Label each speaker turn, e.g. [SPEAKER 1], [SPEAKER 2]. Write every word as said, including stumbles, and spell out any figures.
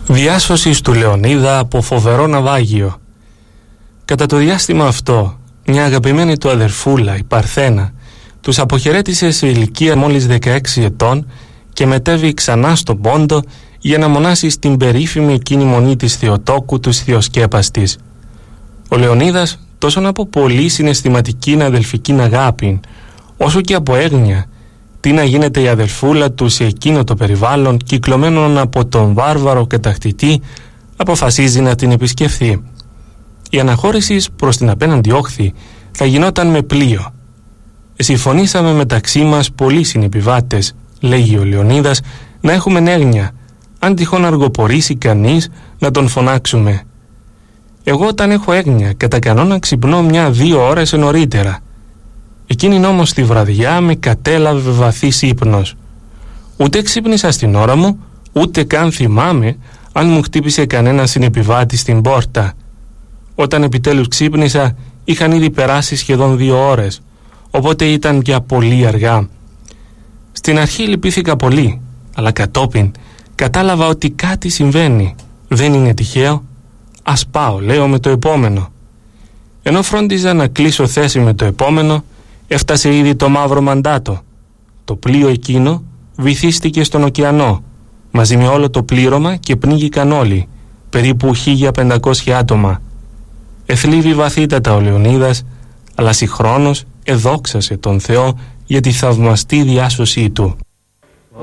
[SPEAKER 1] Διάσωσης του Λεωνίδα από φοβερό ναυάγιο. Κατά το διάστημα αυτό, μια αγαπημένη του αδερφούλα, η Παρθένα, τους αποχαιρέτησε σε ηλικία μόλις δεκαέξι ετών και μετέβη ξανά στον Πόντο για να μονάσει στην περίφημη εκείνη μονή της Θεοτόκου του Θεοσκέπας της. Ο Λεωνίδας, τόσο από πολύ συναισθηματική αδελφική αγάπη, όσο και από έγνοια, τι να γίνεται η αδελφούλα του σε εκείνο το περιβάλλον, κυκλωμένον από τον βάρβαρο κατακτητή, αποφασίζει να την επισκεφθεί. Η αναχώρηση προς την απέναντι όχθη θα γινόταν με πλοίο. Συμφωνήσαμε μεταξύ μας πολλοί συνεπιβάτες, λέγει ο Λεωνίδας, να έχουμε έγνοια, αν τυχόν αργοπορήσει κανείς να τον φωνάξουμε. Εγώ όταν έχω έγνοια κατά κανόνα ξυπνώ μια-δύο ώρες νωρίτερα. Εκείνη όμως τη βραδιά με κατέλαβε βαθύς ύπνος. Ούτε ξύπνησα στην ώρα μου, ούτε καν θυμάμαι αν μου χτύπησε κανένα συνεπιβάτη στην πόρτα. Όταν επιτέλους ξύπνησα είχαν ήδη περάσει σχεδόν δύο ώρες, οπότε ήταν πια πολύ αργά. Στην αρχή λυπήθηκα πολύ, αλλά κατόπιν κατάλαβα ότι κάτι συμβαίνει. Δεν είναι τυχαίο. Ας πάω, λέω, με το επόμενο. Ενώ φρόντιζα να κλείσω θέση με το επόμενο, έφτασε ήδη το μαύρο μαντάτο. Το πλοίο εκείνο βυθίστηκε στον ωκεανό, μαζί με όλο το πλήρωμα, και πνίγηκαν όλοι, περίπου χίλια πεντακόσια άτομα. Εθλίβει βαθύτατα ο Λεωνίδας, αλλά συγχρόνως εδόξασε τον Θεό για τη θαυμαστή διάσωσή του.